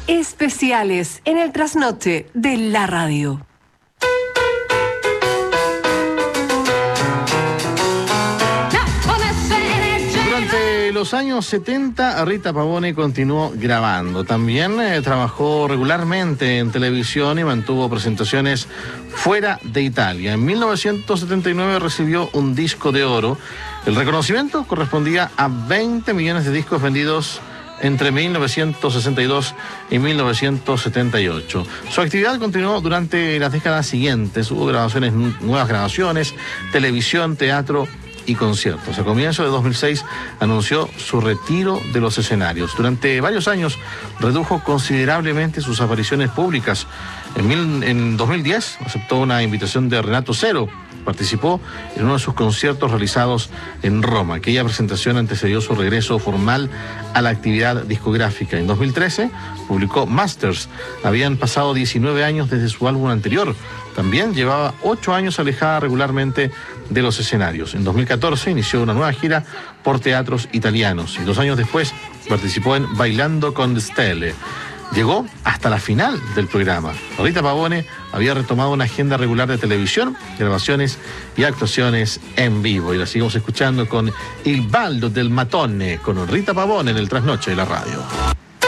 especiales en el trasnoche de la radio. Durante los años 70, Rita Pavone continuó grabando. También trabajó regularmente en televisión y mantuvo presentaciones fuera de Italia. En 1979 recibió un disco de oro. El reconocimiento correspondía a 20 millones de discos vendidos entre 1962 y 1978. Su actividad continuó durante las décadas siguientes. Hubo nuevas grabaciones, televisión, teatro y conciertos. A comienzos de 2006 anunció su retiro de los escenarios. Durante varios años redujo considerablemente sus apariciones públicas. En 2010 aceptó una invitación de Renato Zero. Participó en uno de sus conciertos realizados en Roma. Aquella presentación antecedió su regreso formal a la actividad discográfica. En 2013 publicó Masters. Habían pasado 19 años desde su álbum anterior. También llevaba 8 años alejada regularmente de los escenarios. En 2014 inició una nueva gira por teatros italianos y 2 años después participó en Bailando con Stelle. Llegó hasta la final del programa. Rita Pavone había retomado una agenda regular de televisión, grabaciones y actuaciones en vivo. Y la seguimos escuchando con Il Ballo del Matone, con Rita Pavone en el trasnoche de la radio.